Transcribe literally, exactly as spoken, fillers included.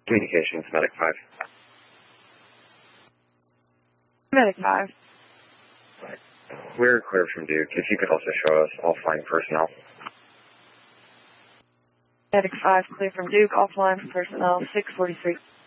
Communications, Medic five. Medic five. We're clear from Duke. If you could also show us all flying personnel. Medic five, clear from Duke, all flying personnel, six forty-three.